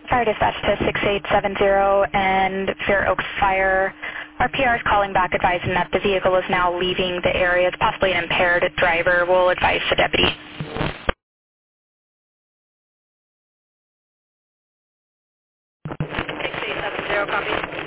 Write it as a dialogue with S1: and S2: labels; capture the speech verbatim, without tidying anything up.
S1: Fire dispatch to six eight seven zero and Fair Oaks Fire. Our P R is calling back advising that the vehicle is now leaving the area. It's possibly an impaired driver. We'll advise the deputy. six eight seven zero, copy.